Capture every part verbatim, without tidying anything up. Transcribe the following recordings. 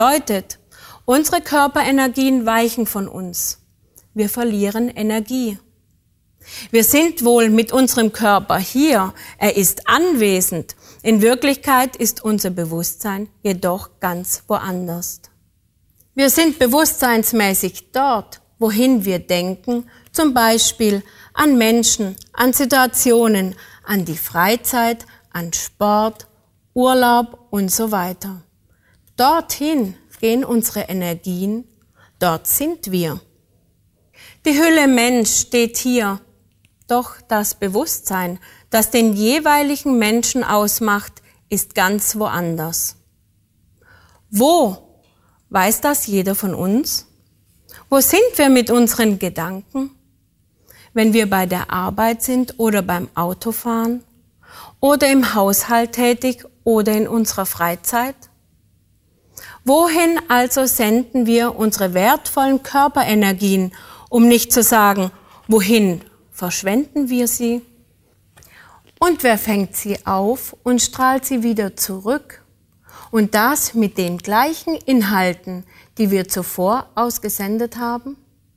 Bedeutet, unsere Körperenergien weichen von uns. Wir verlieren Energie. Wir sind wohl mit unserem Körper hier, er ist anwesend. In Wirklichkeit ist unser Bewusstsein jedoch ganz woanders. Wir sind bewusstseinsmäßig dort, wohin wir denken, zum Beispiel an Menschen, an Situationen, an die Freizeit, an Sport, Urlaub und so weiter. Dorthin gehen unsere Energien, dort sind wir. Die Hülle Mensch steht hier, doch das Bewusstsein, das den jeweiligen Menschen ausmacht, ist ganz woanders. Wo? Weiß das jeder von uns? Wo sind wir mit unseren Gedanken? Wenn wir bei der Arbeit sind oder beim Autofahren oder im Haushalt tätig oder in unserer Freizeit? Wohin also senden wir unsere wertvollen Körperenergien, um nicht zu sagen, wohin verschwenden wir sie? Und wer fängt sie auf und strahlt sie wieder zurück? Und das mit den gleichen Inhalten, die wir zuvor ausgesendet haben?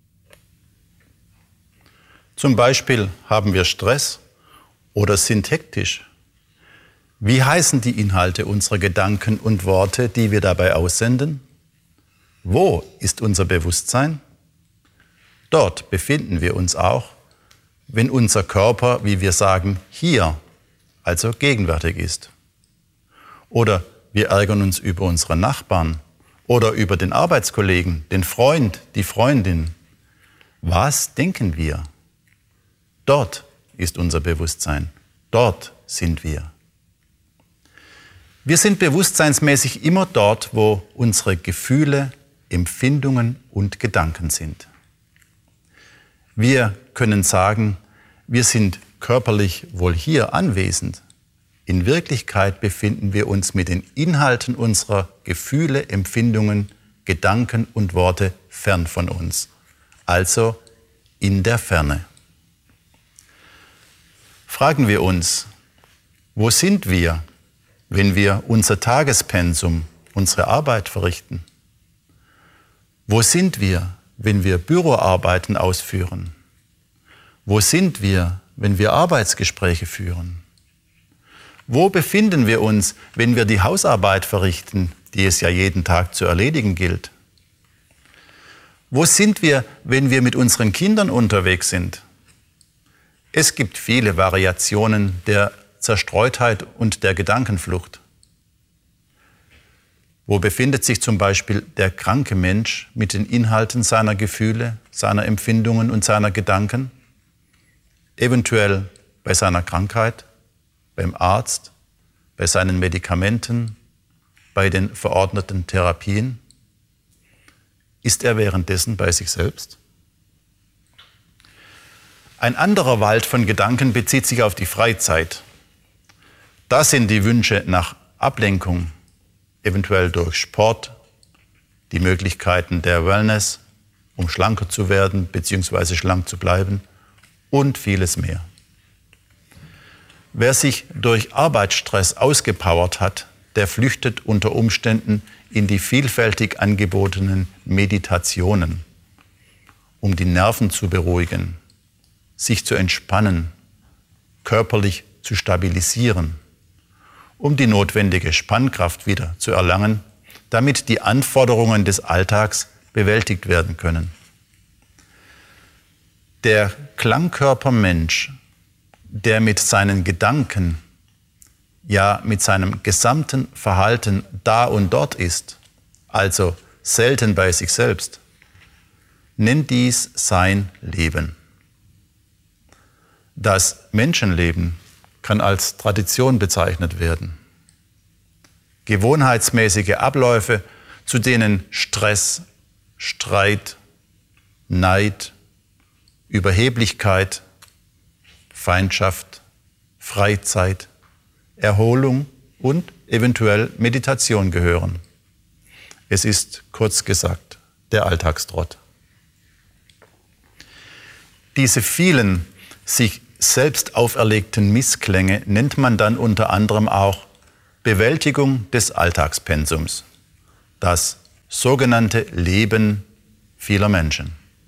Zum Beispiel haben wir Stress oder sind hektisch. Wie heißen die Inhalte unserer Gedanken und Worte, die wir dabei aussenden? Wo ist unser Bewusstsein? Dort befinden wir uns auch, wenn unser Körper, wie wir sagen, hier, also gegenwärtig ist. Oder wir ärgern uns über unsere Nachbarn oder über den Arbeitskollegen, den Freund, die Freundin. Was denken wir? Dort ist unser Bewusstsein. Dort sind wir. Wir sind bewusstseinsmäßig immer dort, wo unsere Gefühle, Empfindungen und Gedanken sind. Wir können sagen, wir sind körperlich wohl hier anwesend. In Wirklichkeit befinden wir uns mit den Inhalten unserer Gefühle, Empfindungen, Gedanken und Worte fern von uns, also in der Ferne. Fragen wir uns, wo sind wir, wenn wir unser Tagespensum, unsere Arbeit verrichten? Wo sind wir, wenn wir Büroarbeiten ausführen? Wo sind wir, wenn wir Arbeitsgespräche führen? Wo befinden wir uns, wenn wir die Hausarbeit verrichten, die es ja jeden Tag zu erledigen gilt? Wo sind wir, wenn wir mit unseren Kindern unterwegs sind? Es gibt viele Variationen der Zerstreutheit und der Gedankenflucht. Wo befindet sich zum Beispiel der kranke Mensch mit den Inhalten seiner Gefühle, seiner Empfindungen und seiner Gedanken? Eventuell bei seiner Krankheit, beim Arzt, bei seinen Medikamenten, bei den verordneten Therapien? Ist er währenddessen bei sich selbst? Ein anderer Wald von Gedanken bezieht sich auf die Freizeit. Da sind die Wünsche nach Ablenkung, eventuell durch Sport, die Möglichkeiten der Wellness, um schlanker zu werden bzw. schlank zu bleiben und vieles mehr. Wer sich durch Arbeitsstress ausgepowert hat, der flüchtet unter Umständen in die vielfältig angebotenen Meditationen, um die Nerven zu beruhigen, sich zu entspannen, körperlich zu stabilisieren, um die notwendige Spannkraft wieder zu erlangen, damit die Anforderungen des Alltags bewältigt werden können. Der Klangkörpermensch, der mit seinen Gedanken, ja mit seinem gesamten Verhalten da und dort ist, also selten bei sich selbst, nennt dies sein Leben. Das Menschenleben kann als Tradition bezeichnet werden. Gewohnheitsmäßige Abläufe, zu denen Stress, Streit, Neid, Überheblichkeit, Feindschaft, Freizeit, Erholung und eventuell Meditation gehören. Es ist kurz gesagt der Alltagstrott. Diese vielen sich selbst auferlegten Missklänge nennt man dann unter anderem auch Bewältigung des Alltagspensums, das sogenannte Leben vieler Menschen.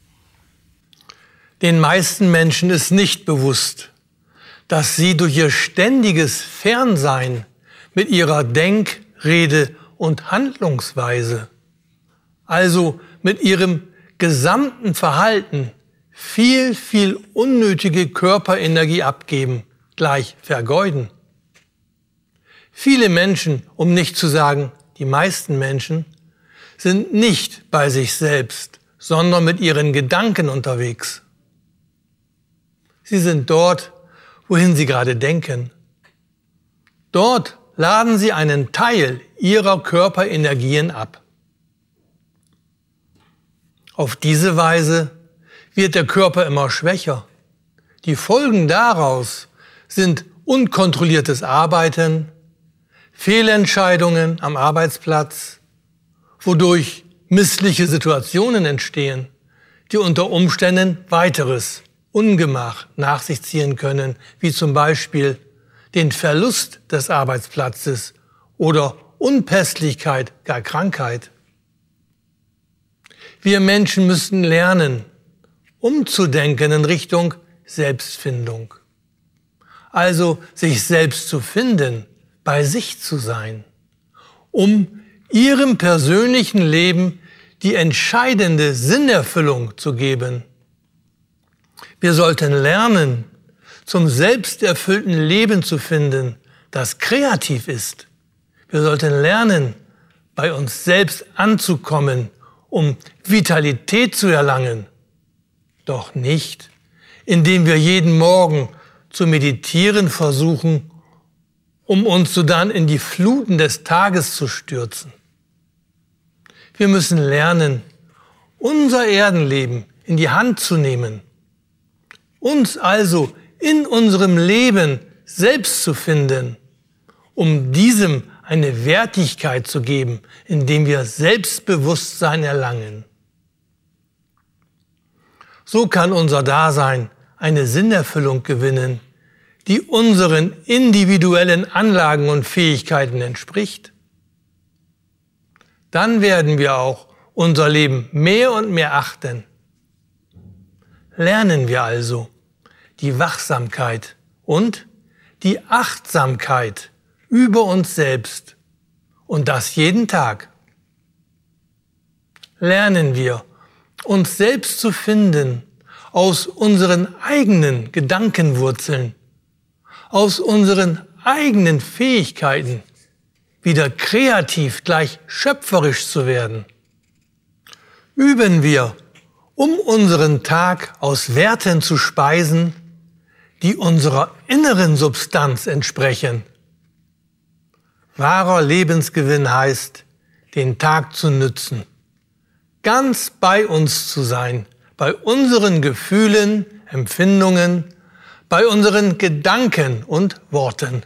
Den meisten Menschen ist nicht bewusst, dass sie durch ihr ständiges Fernsein mit ihrer Denk-, Rede- und Handlungsweise, also mit ihrem gesamten Verhalten, viel, viel unnötige Körperenergie abgeben, gleich vergeuden. Viele Menschen, um nicht zu sagen die meisten Menschen, sind nicht bei sich selbst, sondern mit ihren Gedanken unterwegs. Sie sind dort, wohin sie gerade denken. Dort laden sie einen Teil ihrer Körperenergien ab. Auf diese Weise wird der Körper immer schwächer. Die Folgen daraus sind unkontrolliertes Arbeiten, Fehlentscheidungen am Arbeitsplatz, wodurch missliche Situationen entstehen, die unter Umständen weiteres Ungemach nach sich ziehen können, wie zum Beispiel den Verlust des Arbeitsplatzes oder Unpässlichkeit, gar Krankheit. Wir Menschen müssen lernen, umzudenken in Richtung Selbstfindung. Also sich selbst zu finden, bei sich zu sein, um ihrem persönlichen Leben die entscheidende Sinnerfüllung zu geben. Wir sollten lernen, zum selbsterfüllten Leben zu finden, das kreativ ist. Wir sollten lernen, bei uns selbst anzukommen, um Vitalität zu erlangen. Doch nicht, indem wir jeden Morgen zu meditieren versuchen, um uns sodann in die Fluten des Tages zu stürzen. Wir müssen lernen, unser Erdenleben in die Hand zu nehmen, uns also in unserem Leben selbst zu finden, um diesem eine Wertigkeit zu geben, indem wir Selbstbewusstsein erlangen. So kann unser Dasein eine Sinnerfüllung gewinnen, die unseren individuellen Anlagen und Fähigkeiten entspricht. Dann werden wir auch unser Leben mehr und mehr achten. Lernen wir also die Wachsamkeit und die Achtsamkeit über uns selbst und das jeden Tag. Lernen wir, uns selbst zu finden aus unseren eigenen Gedankenwurzeln, aus unseren eigenen Fähigkeiten, wieder kreativ gleich schöpferisch zu werden. Üben wir, um unseren Tag aus Werten zu speisen, die unserer inneren Substanz entsprechen. Wahrer Lebensgewinn heißt, den Tag zu nützen, ganz bei uns zu sein, bei unseren Gefühlen, Empfindungen, bei unseren Gedanken und Worten.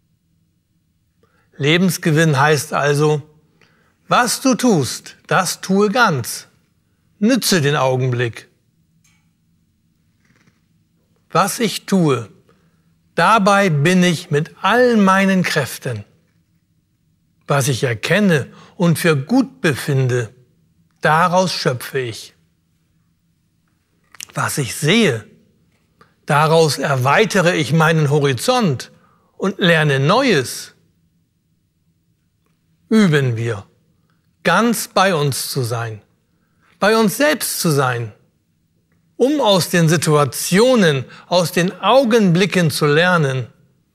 Lebensgewinn heißt also, was du tust, das tue ganz. Nütze den Augenblick. Was ich tue, dabei bin ich mit all meinen Kräften. Was ich erkenne und für gut befinde, daraus schöpfe ich. Was ich sehe, daraus erweitere ich meinen Horizont und lerne Neues. Üben wir, ganz bei uns zu sein, bei uns selbst zu sein, um aus den Situationen, aus den Augenblicken zu lernen.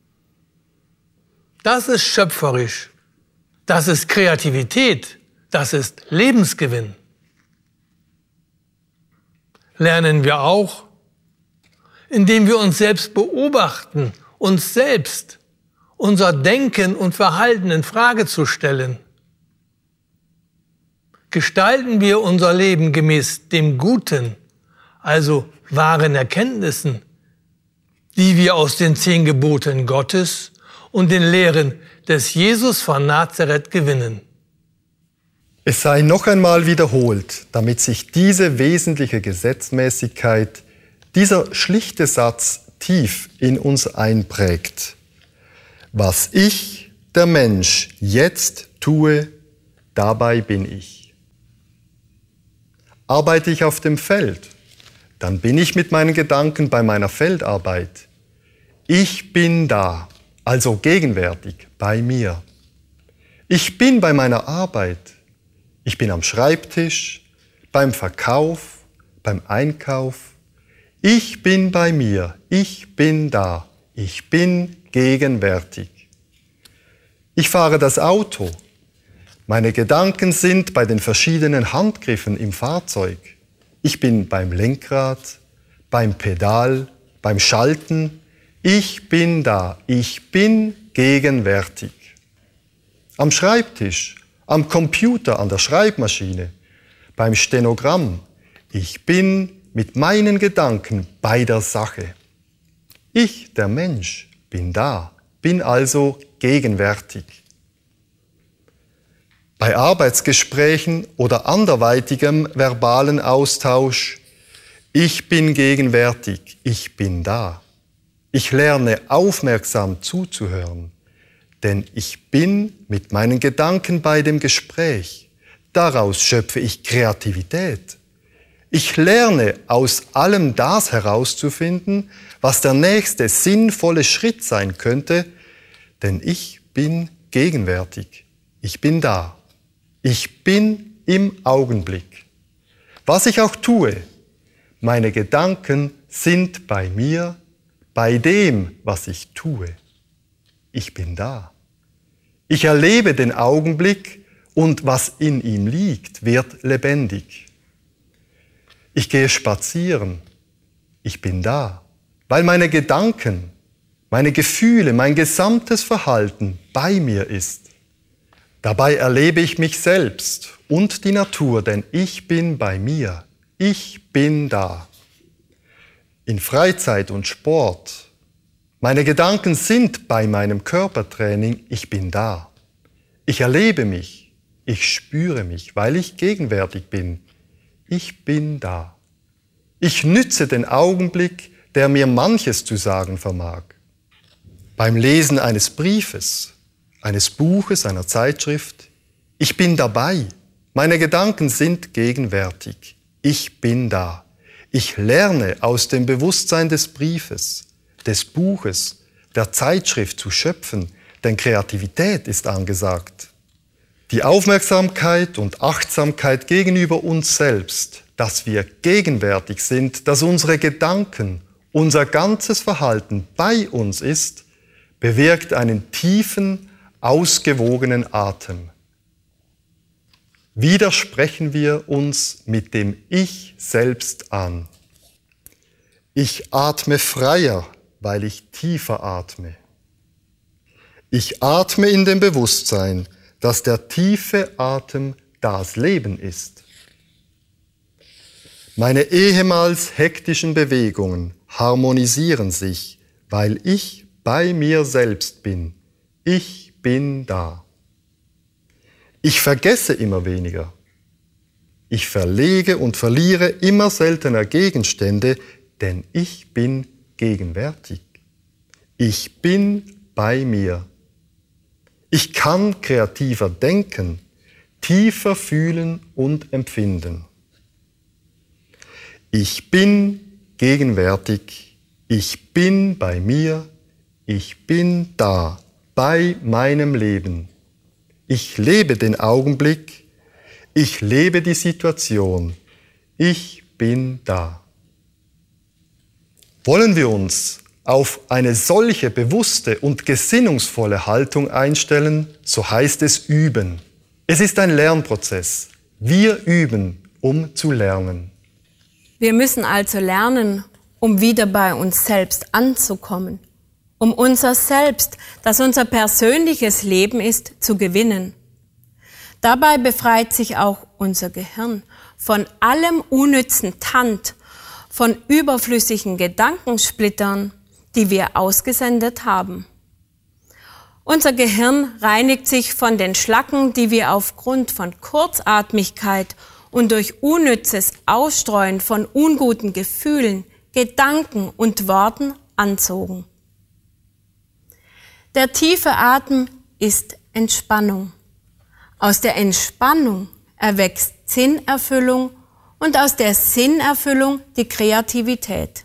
Das ist schöpferisch, das ist Kreativität, das ist Lebensgewinn. Lernen wir auch, indem wir uns selbst beobachten, uns selbst, unser Denken und Verhalten in Frage zu stellen. Gestalten wir unser Leben gemäß dem Guten, also wahren Erkenntnissen, die wir aus den zehn Geboten Gottes und den Lehren des Jesus von Nazareth gewinnen. Es sei noch einmal wiederholt, damit sich diese wesentliche Gesetzmäßigkeit, dieser schlichte Satz tief in uns einprägt. Was ich, der Mensch, jetzt tue, dabei bin ich. Arbeite ich auf dem Feld? Dann bin ich mit meinen Gedanken bei meiner Feldarbeit. Ich bin da, also gegenwärtig, bei mir. Ich bin bei meiner Arbeit. Ich bin am Schreibtisch, beim Verkauf, beim Einkauf. Ich bin bei mir, ich bin da, ich bin gegenwärtig. Ich fahre das Auto. Meine Gedanken sind bei den verschiedenen Handgriffen im Fahrzeug. Ich bin beim Lenkrad, beim Pedal, beim Schalten. Ich bin da, ich bin gegenwärtig. Am Schreibtisch, am Computer, an der Schreibmaschine, beim Stenogramm. Ich bin mit meinen Gedanken bei der Sache. Ich, der Mensch, bin da, bin also gegenwärtig. Bei Arbeitsgesprächen oder anderweitigem verbalen Austausch, ich bin gegenwärtig, ich bin da. Ich lerne aufmerksam zuzuhören, denn ich bin mit meinen Gedanken bei dem Gespräch. Daraus schöpfe ich Kreativität. Ich lerne aus allem das herauszufinden, was der nächste sinnvolle Schritt sein könnte, denn ich bin gegenwärtig. Ich bin da. Ich bin im Augenblick. Was ich auch tue, meine Gedanken sind bei mir, bei dem, was ich tue. Ich bin da. Ich erlebe den Augenblick und was in ihm liegt, wird lebendig. Ich gehe spazieren. Ich bin da, weil meine Gedanken, meine Gefühle, mein gesamtes Verhalten bei mir ist. Dabei erlebe ich mich selbst und die Natur, denn ich bin bei mir. Ich bin da. In Freizeit und Sport. Meine Gedanken sind bei meinem Körpertraining. Ich bin da. Ich erlebe mich. Ich spüre mich, weil ich gegenwärtig bin. Ich bin da. Ich nütze den Augenblick, der mir manches zu sagen vermag. Beim Lesen eines Briefes, eines Buches, einer Zeitschrift. Ich bin dabei. Meine Gedanken sind gegenwärtig. Ich bin da. Ich lerne aus dem Bewusstsein des Briefes, des Buches, der Zeitschrift zu schöpfen, denn Kreativität ist angesagt. Die Aufmerksamkeit und Achtsamkeit gegenüber uns selbst, dass wir gegenwärtig sind, dass unsere Gedanken, unser ganzes Verhalten bei uns ist, bewirkt einen tiefen, ausgewogenen Atem. Wieder sprechen wir uns mit dem Ich selbst an. Ich atme freier, weil ich tiefer atme. Ich atme in dem Bewusstsein, dass der tiefe Atem das Leben ist. Meine ehemals hektischen Bewegungen harmonisieren sich, weil ich bei mir selbst bin. Ich bin da. Ich vergesse immer weniger. Ich verlege und verliere immer seltener Gegenstände, denn ich bin gegenwärtig. Ich bin bei mir. Ich kann kreativer denken, tiefer fühlen und empfinden. Ich bin gegenwärtig. Ich bin bei mir. Ich bin da, bei meinem Leben. Ich lebe den Augenblick. Ich lebe die Situation. Ich bin da. Wollen wir uns auf eine solche bewusste und gesinnungsvolle Haltung einstellen, so heißt es üben. Es ist ein Lernprozess. Wir üben, um zu lernen. Wir müssen also lernen, um wieder bei uns selbst anzukommen, um unser Selbst, das unser persönliches Leben ist, zu gewinnen. Dabei befreit sich auch unser Gehirn von allem unnützen Tand, von überflüssigen Gedankensplittern, die wir ausgesendet haben. Unser Gehirn reinigt sich von den Schlacken, die wir aufgrund von Kurzatmigkeit und durch unnützes Ausstreuen von unguten Gefühlen, Gedanken und Worten anzogen. Der tiefe Atem ist Entspannung. Aus der Entspannung erwächst Sinnerfüllung und aus der Sinnerfüllung die Kreativität.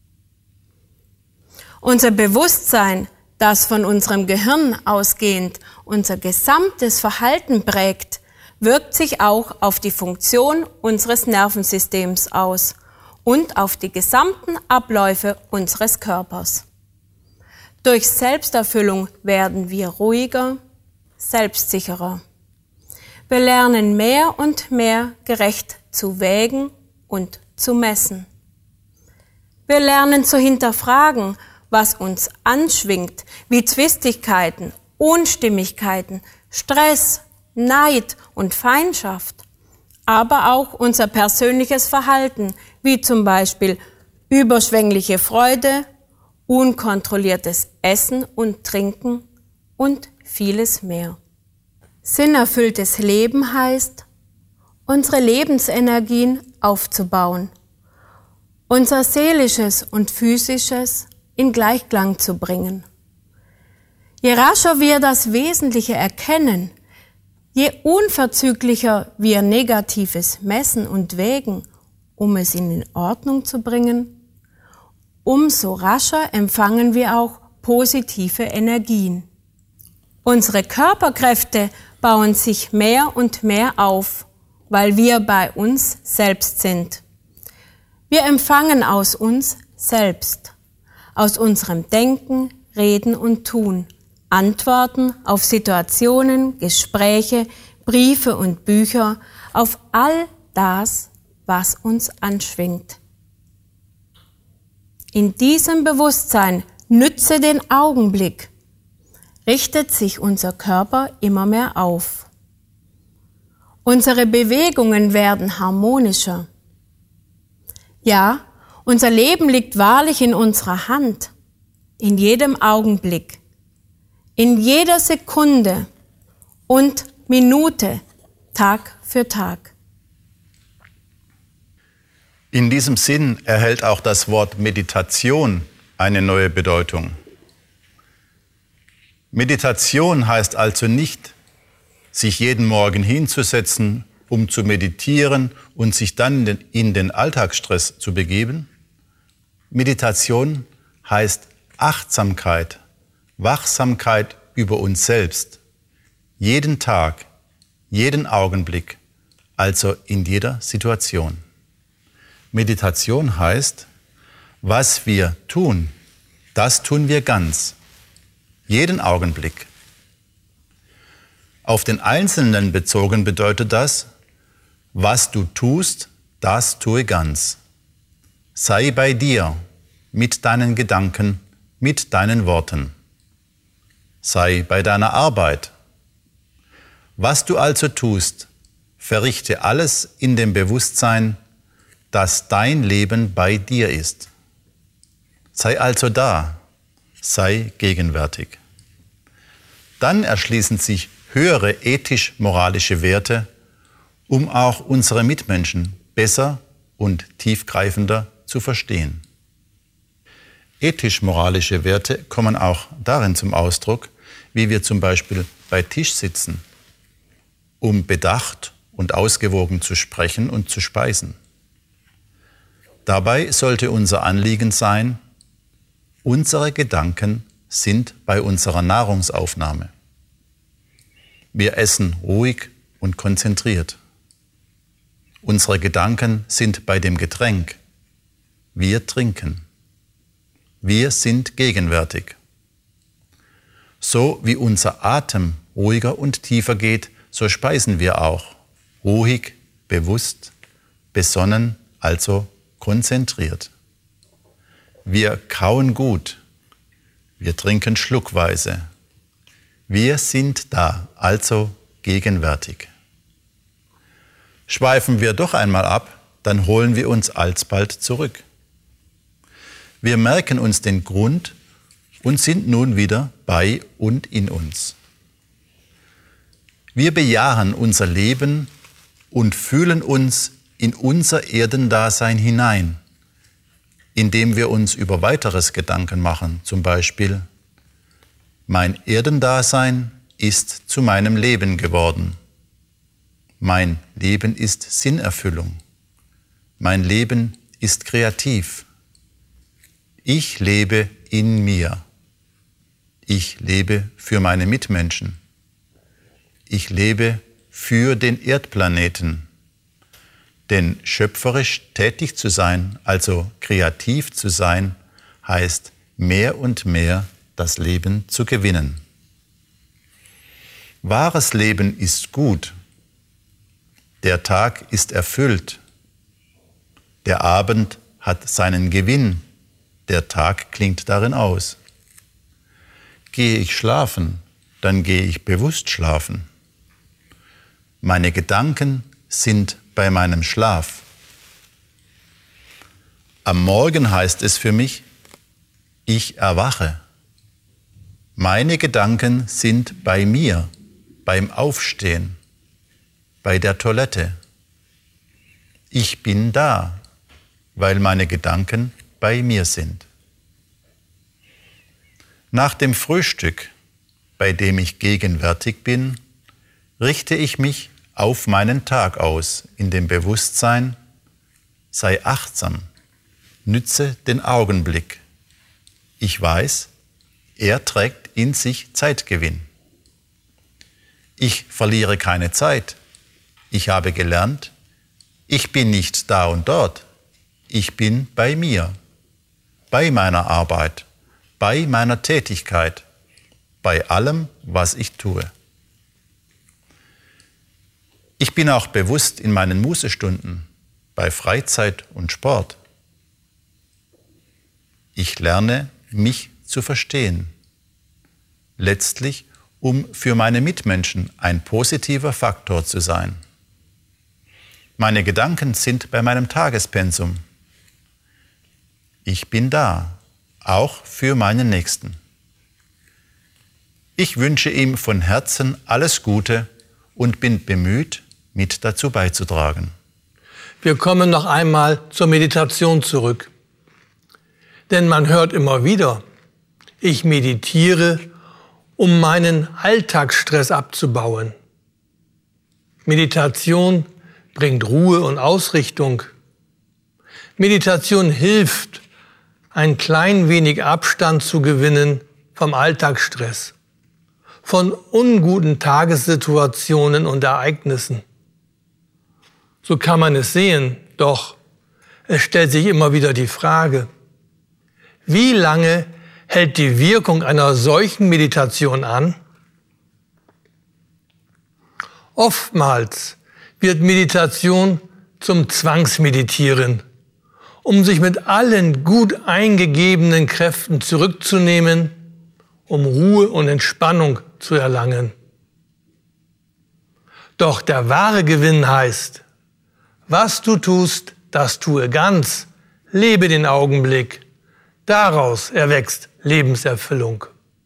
Unser Bewusstsein, das von unserem Gehirn ausgehend unser gesamtes Verhalten prägt, wirkt sich auch auf die Funktion unseres Nervensystems aus und auf die gesamten Abläufe unseres Körpers. Durch Selbsterfüllung werden wir ruhiger, selbstsicherer. Wir lernen mehr und mehr gerecht zu wägen und zu messen. Wir lernen zu hinterfragen, was uns anschwingt, wie Zwistigkeiten, Unstimmigkeiten, Stress, Neid und Feindschaft, aber auch unser persönliches Verhalten, wie zum Beispiel überschwängliche Freude, unkontrolliertes Essen und Trinken und vieles mehr. Sinnerfülltes Leben heißt, unsere Lebensenergien aufzubauen, unser Seelisches und Physisches in Gleichklang zu bringen. Je rascher wir das Wesentliche erkennen, je unverzüglicher wir Negatives messen und wägen, um es in Ordnung zu bringen, umso rascher empfangen wir auch positive Energien. Unsere Körperkräfte bauen sich mehr und mehr auf, weil wir bei uns selbst sind. Wir empfangen aus uns selbst, aus unserem Denken, Reden und Tun, Antworten auf Situationen, Gespräche, Briefe und Bücher, auf all das, was uns anschwingt. In diesem Bewusstsein, nütze den Augenblick, richtet sich unser Körper immer mehr auf. Unsere Bewegungen werden harmonischer. Ja, unser Leben liegt wahrlich in unserer Hand, in jedem Augenblick, in jeder Sekunde und Minute, Tag für Tag. In diesem Sinn erhält auch das Wort Meditation eine neue Bedeutung. Meditation heißt also nicht, sich jeden Morgen hinzusetzen, um zu meditieren und sich dann in den Alltagsstress zu begeben. Meditation heißt Achtsamkeit, Wachsamkeit über uns selbst, jeden Tag, jeden Augenblick, also in jeder Situation. Meditation heißt, was wir tun, das tun wir ganz, jeden Augenblick. Auf den Einzelnen bezogen bedeutet das, was du tust, das tue ganz. Sei bei dir, mit deinen Gedanken, mit deinen Worten. Sei bei deiner Arbeit. Was du also tust, verrichte alles in dem Bewusstsein, dass dein Leben bei dir ist. Sei also da, sei gegenwärtig. Dann erschließen sich höhere ethisch-moralische Werte, um auch unsere Mitmenschen besser und tiefgreifender zu verstehen. Ethisch-moralische Werte kommen auch darin zum Ausdruck, wie wir zum Beispiel bei Tisch sitzen, um bedacht und ausgewogen zu sprechen und zu speisen. Dabei sollte unser Anliegen sein, unsere Gedanken sind bei unserer Nahrungsaufnahme. Wir essen ruhig und konzentriert. Unsere Gedanken sind bei dem Getränk. Wir trinken. Wir sind gegenwärtig. So wie unser Atem ruhiger und tiefer geht, so speisen wir auch ruhig, bewusst, besonnen, also konzentriert. Wir kauen gut. Wir trinken schluckweise. Wir sind da, also gegenwärtig. Schweifen wir doch einmal ab, dann holen wir uns alsbald zurück. Wir merken uns den Grund und sind nun wieder bei und in uns. Wir bejahen unser Leben und fühlen uns in unser Erdendasein hinein, indem wir uns über weiteres Gedanken machen, zum Beispiel: Mein Erdendasein ist zu meinem Leben geworden. Mein Leben ist Sinnerfüllung. Mein Leben ist kreativ. Ich lebe in mir. Ich lebe für meine Mitmenschen. Ich lebe für den Erdplaneten. Denn schöpferisch tätig zu sein, also kreativ zu sein, heißt mehr und mehr das Leben zu gewinnen. Wahres Leben ist gut. Der Tag ist erfüllt. Der Abend hat seinen Gewinn. Der Tag klingt darin aus. Gehe ich schlafen, dann gehe ich bewusst schlafen. Meine Gedanken sind bei meinem Schlaf. Am Morgen heißt es für mich, ich erwache. Meine Gedanken sind bei mir, beim Aufstehen, bei der Toilette. Ich bin da, weil meine Gedanken bei mir sind. Nach dem Frühstück, bei dem ich gegenwärtig bin, richte ich mich auf meinen Tag aus, in dem Bewusstsein, sei achtsam, nütze den Augenblick. Ich weiß, er trägt in sich Zeitgewinn. Ich verliere keine Zeit. Ich habe gelernt, ich bin nicht da und dort. Ich bin bei mir, bei meiner Arbeit, bei meiner Tätigkeit, bei allem, was ich tue. Ich bin auch bewusst in meinen Mußestunden, bei Freizeit und Sport. Ich lerne, mich zu verstehen. Letztlich, um für meine Mitmenschen ein positiver Faktor zu sein. Meine Gedanken sind bei meinem Tagespensum. Ich bin da, auch für meinen Nächsten. Ich wünsche ihm von Herzen alles Gute und bin bemüht, mit dazu beizutragen. Wir kommen noch einmal zur Meditation zurück. Denn man hört immer wieder, ich meditiere, um meinen Alltagsstress abzubauen. Meditation bringt Ruhe und Ausrichtung. Meditation hilft, ein klein wenig Abstand zu gewinnen vom Alltagsstress, von unguten Tagessituationen und Ereignissen. So kann man es sehen, doch es stellt sich immer wieder die Frage, wie lange hält die Wirkung einer solchen Meditation an? Oftmals wird Meditation zum Zwangsmeditieren, um sich mit allen gut eingegebenen Kräften zurückzunehmen, um Ruhe und Entspannung zu erlangen. Doch der wahre Gewinn heißt, was du tust, das tue ganz, lebe den Augenblick. Daraus erwächst Lebenserfüllung.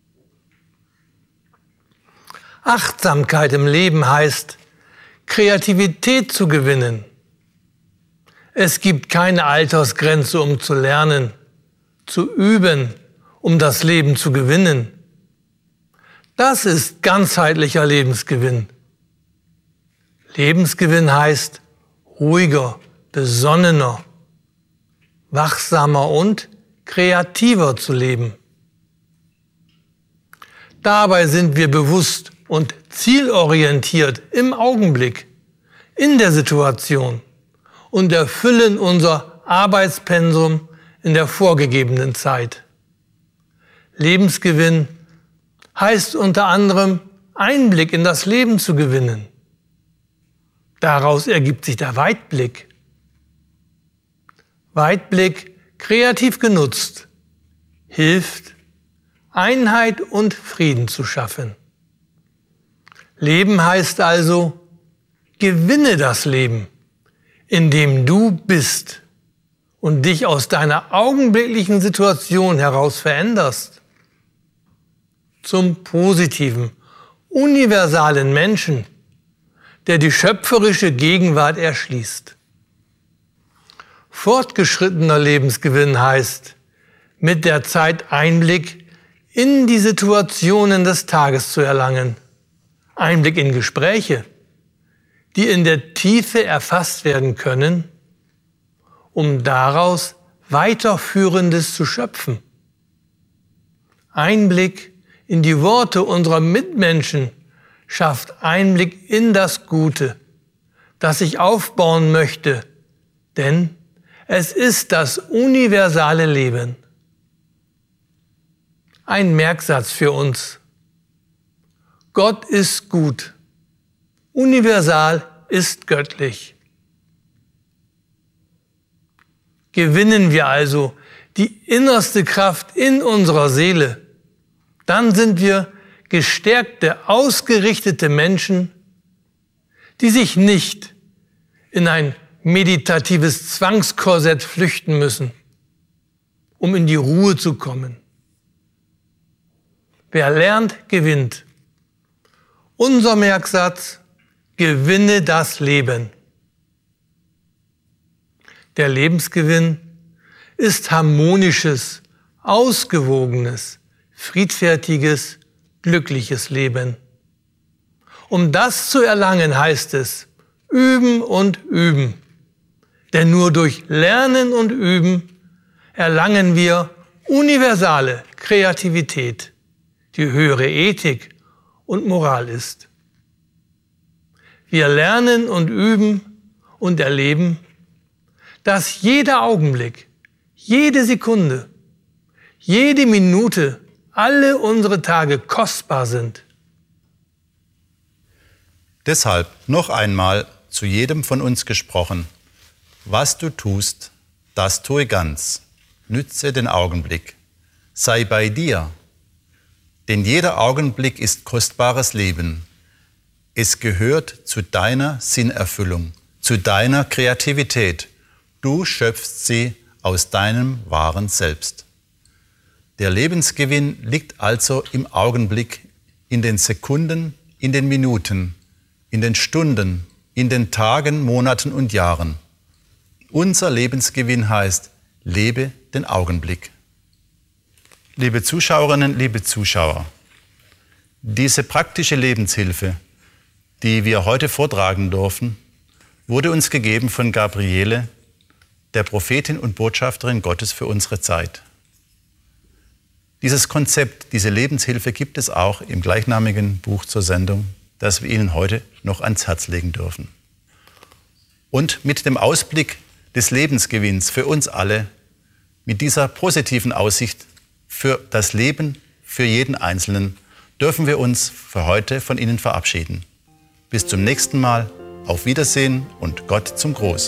Achtsamkeit im Leben heißt, Kreativität zu gewinnen. Es gibt keine Altersgrenze, um zu lernen, zu üben, um das Leben zu gewinnen. Das ist ganzheitlicher Lebensgewinn. Lebensgewinn heißt ruhiger, besonnener, wachsamer und kreativer zu leben. Dabei sind wir bewusst und zielorientiert im Augenblick, in der Situation und erfüllen unser Arbeitspensum in der vorgegebenen Zeit. Lebensgewinn heißt unter anderem, Einblick in das Leben zu gewinnen. Daraus ergibt sich der Weitblick. Weitblick, kreativ genutzt, hilft, Einheit und Frieden zu schaffen. Leben heißt also, gewinne das Leben, in dem du bist und dich aus deiner augenblicklichen Situation heraus veränderst. Zum positiven, universalen Menschen, der die schöpferische Gegenwart erschließt. Fortgeschrittener Lebensgewinn heißt, mit der Zeit Einblick in die Situationen des Tages zu erlangen. Einblick in Gespräche, die in der Tiefe erfasst werden können um daraus Weiterführendes zu schöpfen. Einblick in die Worte unserer Mitmenschen schafft Einblick in das Gute, das ich aufbauen möchte, denn es ist das universale Leben. Ein Merksatz für uns. Gott ist gut. Universal ist göttlich. Gewinnen wir also die innerste Kraft in unserer Seele, dann sind wir gestärkte, ausgerichtete Menschen, die sich nicht in ein meditatives Zwangskorsett flüchten müssen, um in die Ruhe zu kommen. Wer lernt, gewinnt. Unser Merksatz: gewinne das Leben. Der Lebensgewinn ist harmonisches, ausgewogenes, friedfertiges, glückliches Leben. Um das zu erlangen, heißt es, üben und üben. Denn nur durch Lernen und Üben erlangen wir universale Kreativität, die höhere Ethik und Moral ist. Wir lernen und üben und erleben, dass jeder Augenblick, jede Sekunde, jede Minute, alle unsere Tage kostbar sind. Deshalb noch einmal zu jedem von uns gesprochen: Was du tust, das tue ganz. Nütze den Augenblick. Sei bei dir. Denn jeder Augenblick ist kostbares Leben. Es gehört zu deiner Sinnerfüllung, zu deiner Kreativität. Du schöpfst sie aus deinem wahren Selbst. Der Lebensgewinn liegt also im Augenblick, in den Sekunden, in den Minuten, in den Stunden, in den Tagen, Monaten und Jahren. Unser Lebensgewinn heißt, lebe den Augenblick. Liebe Zuschauerinnen, liebe Zuschauer, diese praktische Lebenshilfe, die wir heute vortragen dürfen, wurde uns gegeben von Gabriele, der Prophetin und Botschafterin Gottes für unsere Zeit. Dieses Konzept, diese Lebenshilfe gibt es auch im gleichnamigen Buch zur Sendung, das wir Ihnen heute noch ans Herz legen dürfen. Und mit dem Ausblick des Lebensgewinns für uns alle, mit dieser positiven Aussicht für das Leben, für jeden Einzelnen, dürfen wir uns für heute von Ihnen verabschieden. Bis zum nächsten Mal, auf Wiedersehen und Gott zum Gruß.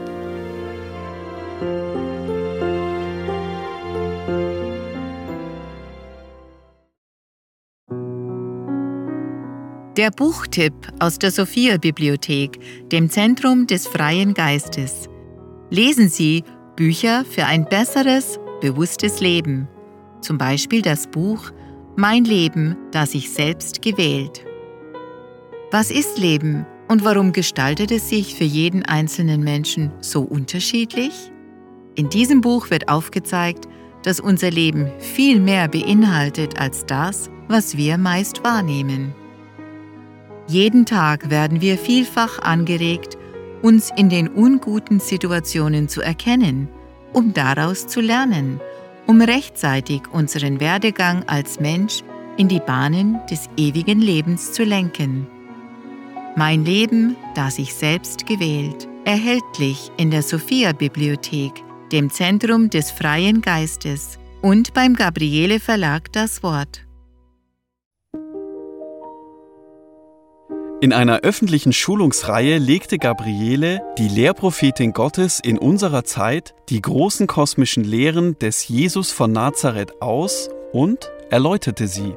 Der Buchtipp aus der Sophia-Bibliothek, dem Zentrum des freien Geistes. Lesen Sie Bücher für ein besseres, bewusstes Leben. Zum Beispiel das Buch Mein Leben, das ich selbst gewählt. Was ist Leben und warum gestaltet es sich für jeden einzelnen Menschen so unterschiedlich? In diesem Buch wird aufgezeigt, dass unser Leben viel mehr beinhaltet als das, was wir meist wahrnehmen. Jeden Tag werden wir vielfach angeregt, uns in den unguten Situationen zu erkennen, um daraus zu lernen, um rechtzeitig unseren Werdegang als Mensch in die Bahnen des ewigen Lebens zu lenken. Mein Leben, das ich selbst gewählt, erhältlich in der Sophia-Bibliothek, dem Zentrum des freien Geistes und beim Gabriele Verlag Das Wort. In einer öffentlichen Schulungsreihe legte Gabriele, die Lehrprophetin Gottes in unserer Zeit, die großen kosmischen Lehren des Jesus von Nazareth aus und erläuterte sie.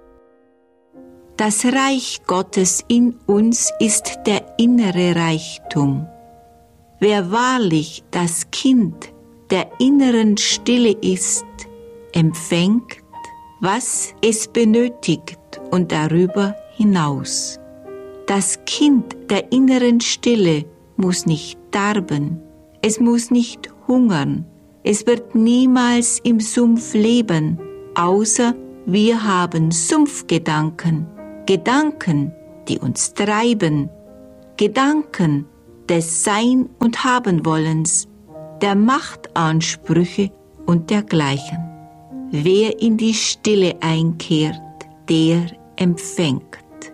Das Reich Gottes in uns ist der innere Reichtum. Wer wahrlich das Kind der inneren Stille ist, empfängt, was es benötigt und darüber hinaus. Das Kind der inneren Stille muss nicht darben, es muss nicht hungern, es wird niemals im Sumpf leben, außer wir haben Sumpfgedanken, Gedanken, die uns treiben, Gedanken des Sein- und Haben-Wollens, der Machtansprüche und dergleichen. Wer in die Stille einkehrt, der empfängt.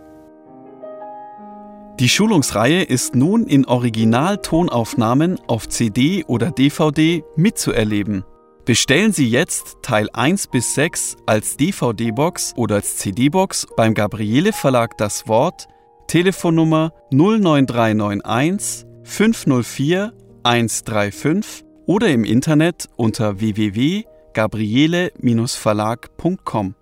Die Schulungsreihe ist nun in Original-Tonaufnahmen auf C D oder D V D mitzuerleben. Bestellen Sie jetzt Teil eins bis sechs als D V D-Box oder als C D-Box beim Gabriele Verlag Das Wort, Telefonnummer null neun drei neun eins fünf null vier eins drei fünf oder im Internet unter w w w punkt gabriele Bindestrich verlag punkt com.